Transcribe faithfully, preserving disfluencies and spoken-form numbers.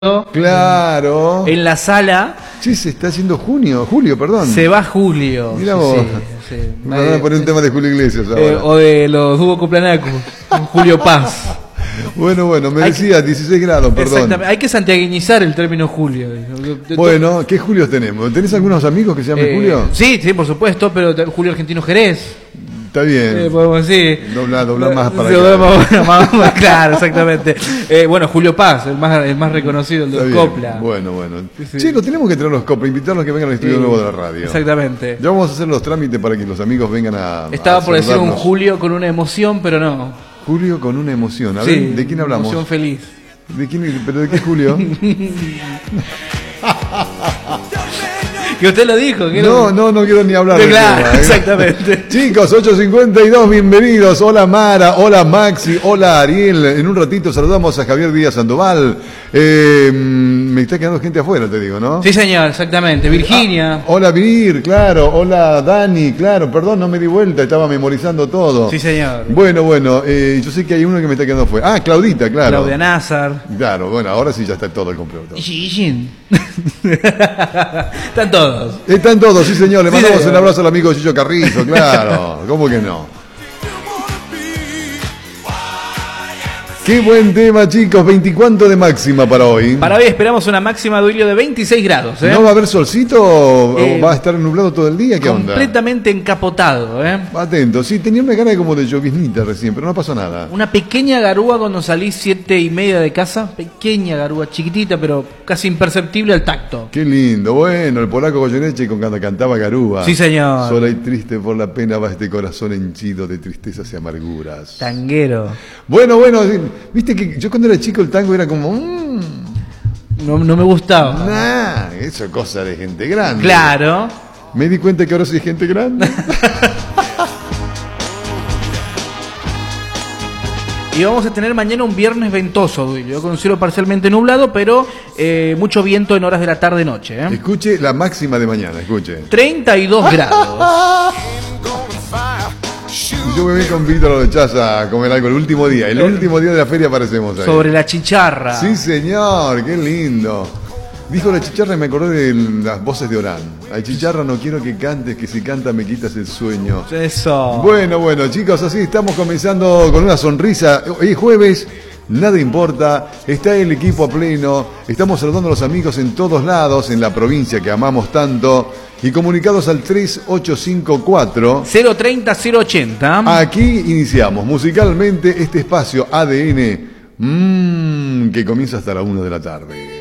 Claro. En la sala. Sí, se está haciendo junio, julio, perdón. Se va Julio. Mira vos. Sí, sí. Me van a poner un tema de Julio Iglesias ahora. Eh, o de los Dúo Cuplanacus. Julio Paz. Bueno, bueno, me Hay decías dieciséis grados, perdón. Exactamente. Hay que santiaguinizar el término Julio. Bueno, ¿qué Julios tenemos? ¿Tenés algunos amigos que se llamen eh, Julio? Sí, sí, por supuesto, pero Julio Argentino Jerez. Está bien. Eh, podemos decir. Doblar, doblar más para Sí, acá. más, más, más, claro, exactamente. Eh, bueno, Julio Paz, el más, el más reconocido, el de los Copla. Bueno, bueno. Sí. Sí, lo tenemos que traer los Copla, invitarlos a que vengan al estudio Sí, nuevo de la radio. Exactamente. Ya vamos a hacer los trámites para que los amigos vengan a. Estaba a por decir un saludarnos. Julio con una emoción, pero no. Julio con una emoción. A Sí, ver, ¿de quién hablamos? Emoción feliz. ¿De quién? ¿Pero de qué Julio? Que usted lo dijo. Que No, no, no quiero ni hablar de Claro, tema, ¿eh? exactamente. Chicos, ocho cincuenta y dos, bienvenidos. Hola Mara, hola Maxi, hola Ariel. En un ratito saludamos a Javier Díaz Sandoval. Eh, me está quedando gente afuera, te digo, ¿no? Sí, señor, exactamente. Virginia. Ah, hola Vir, claro. Hola Dani, claro. Perdón, no me di vuelta, estaba memorizando todo. Sí, señor. Bueno, bueno, eh, yo sé que hay uno que me está quedando afuera. Ah, Claudita, claro. Claudia Nazar. Claro, bueno, ahora sí ya está todo el completo. Y Gillín. Están todos. Están todos, sí señor. Le Sí, mandamos señor. un abrazo al amigo Chicho Carrizo, claro. ¿Cómo que no? Qué buen tema, chicos. veinticuatro de máxima para hoy. Para hoy esperamos una máxima, Duilio, de veintiséis grados. ¿eh? ¿No va a haber solcito o Eh, va a estar nublado todo el día? ¿Qué onda? Completamente encapotado. ¿eh? Atento, sí, tenía una gana como de lloviznita recién, pero no pasó nada. Una pequeña garúa cuando salí siete y media de casa. Pequeña garúa, chiquitita, pero casi imperceptible al tacto. Qué lindo, bueno, el polaco Goyeneche con cuando cantaba Garúa. Sí, señor. Sola y triste por la pena va este corazón henchido de tristezas y amarguras. Tanguero. Bueno, bueno, viste que yo cuando era chico el tango era como... Mmm, No, no me gustaba. nah, eso es cosa de gente grande. Claro. Me di cuenta que ahora soy gente grande. Y vamos a tener mañana un viernes ventoso, Duilio, con cielo parcialmente nublado, pero eh, mucho viento en horas de la tarde-noche. ¿eh? Escuche la máxima de mañana, escuche. treinta y dos grados. Yo me voy con Víctor Lechaza a comer algo el último día. El último día de la feria aparecemos ahí. Sobre la chicharra. Sí, señor, qué lindo. Dijo la chicharra y me acordé de las voces de Orán. Ay, chicharra, no quiero que cantes, que si canta me quitas el sueño. Eso. Bueno, bueno, chicos, así estamos comenzando con una sonrisa. Hoy es jueves, nada importa, está el equipo a pleno. Estamos saludando a los amigos en todos lados, en la provincia que amamos tanto. Y comunicados al tres ocho cinco cuatro. cero treinta, cero ochenta. Aquí iniciamos musicalmente este espacio A D N mmm, que comienza hasta la una de la tarde.